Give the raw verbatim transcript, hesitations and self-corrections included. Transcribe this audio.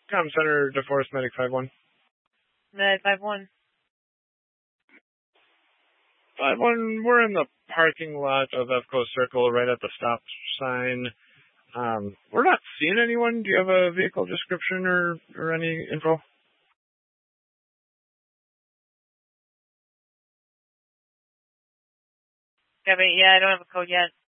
Com Center, DeForest Medic five one. Med five one. five one, we're in the parking lot of EFCO Circle right at the stop sign. Um, we're not seeing anyone. Do you have a vehicle description or, or any info? Yeah, but yeah, I don't have a code yet.